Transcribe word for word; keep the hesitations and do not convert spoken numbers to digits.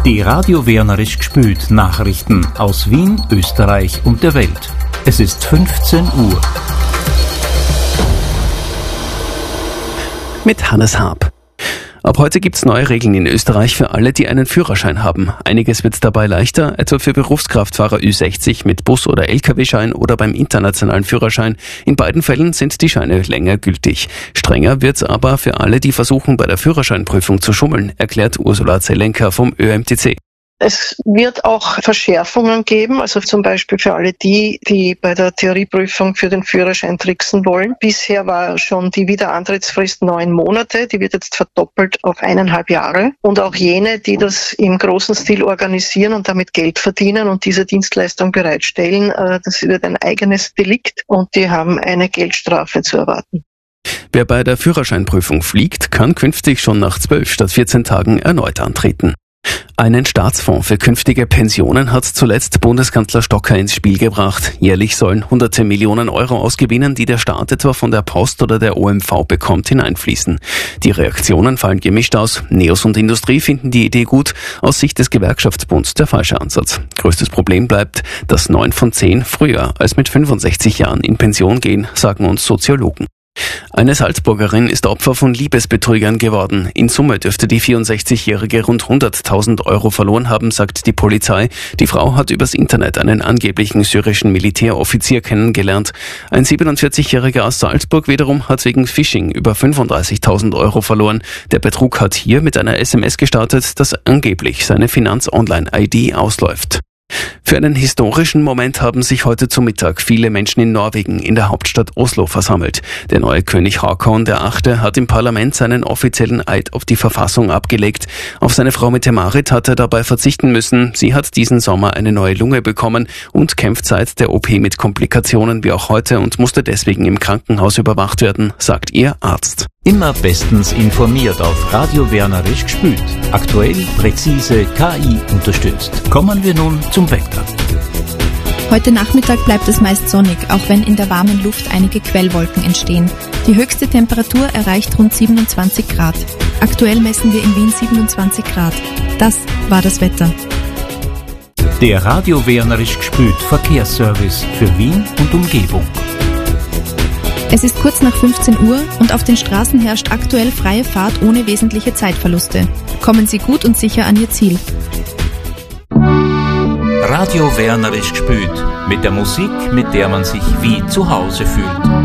Die Radio Wernerisch gspült Nachrichten aus Wien, Österreich und der Welt. Es ist fünfzehn Uhr. Mit Hannes Haab. Ab heute gibt's neue Regeln in Österreich für alle, die einen Führerschein haben. Einiges wird dabei leichter, etwa für Berufskraftfahrer Ü sechzig mit Bus- oder L K W-Schein oder beim internationalen Führerschein. In beiden Fällen sind die Scheine länger gültig. Strenger wird's aber für alle, die versuchen, bei der Führerscheinprüfung zu schummeln, erklärt Ursula Zelenka vom Ö M T C. Es wird auch Verschärfungen geben, also zum Beispiel für alle die, die bei der Theorieprüfung für den Führerschein tricksen wollen. Bisher war schon die Wiederantrittsfrist neun Monate, die wird jetzt verdoppelt auf eineinhalb Jahre. Und auch jene, die das im großen Stil organisieren und damit Geld verdienen und diese Dienstleistung bereitstellen, das wird ein eigenes Delikt und die haben eine Geldstrafe zu erwarten. Wer bei der Führerscheinprüfung fliegt, kann künftig schon nach zwölf statt vierzehn Tagen erneut antreten. Einen Staatsfonds für künftige Pensionen hat zuletzt Bundeskanzler Stocker ins Spiel gebracht. Jährlich sollen hunderte Millionen Euro aus Gewinnen, die der Staat etwa von der Post oder der O M V bekommt, hineinfließen. Die Reaktionen fallen gemischt aus. Neos und Industrie finden die Idee gut, aus Sicht des Gewerkschaftsbunds der falsche Ansatz. Größtes Problem bleibt, dass neun von zehn früher als mit fünfundsechzig Jahren in Pension gehen, sagen uns Soziologen. Eine Salzburgerin ist Opfer von Liebesbetrügern geworden. In Summe dürfte die vierundsechzigjährige rund hunderttausend Euro verloren haben, sagt die Polizei. Die Frau hat übers Internet einen angeblichen syrischen Militäroffizier kennengelernt. Ein siebenundvierzigjähriger aus Salzburg wiederum hat wegen Phishing über fünfunddreißigtausend Euro verloren. Der Betrug hat hier mit einer S M S gestartet, dass angeblich seine Finanz-Online-I D ausläuft. Für einen historischen Moment haben sich heute zu Mittag viele Menschen in Norwegen in der Hauptstadt Oslo versammelt. Der neue König Haakon der Achte hat im Parlament seinen offiziellen Eid auf die Verfassung abgelegt. Auf seine Frau Mette-Marit hat er dabei verzichten müssen. Sie hat diesen Sommer eine neue Lunge bekommen und kämpft seit der O P mit Komplikationen wie auch heute und musste deswegen im Krankenhaus überwacht werden, sagt ihr Arzt. Immer bestens informiert auf Radio Wernerisch gspült. Aktuell, präzise, K I unterstützt. Kommen wir nun zum Wetter. Heute Nachmittag bleibt es meist sonnig, auch wenn in der warmen Luft einige Quellwolken entstehen. Die höchste Temperatur erreicht rund siebenundzwanzig Grad. Aktuell messen wir in Wien siebenundzwanzig Grad. Das war das Wetter. Der Radio Wernerisch gspült Verkehrsservice für Wien und Umgebung. Es ist kurz nach fünfzehn Uhr und auf den Straßen herrscht aktuell freie Fahrt ohne wesentliche Zeitverluste. Kommen Sie gut und sicher an Ihr Ziel. Radio Wernerisch gspült. Mit der Musik, mit der man sich wie zu Hause fühlt.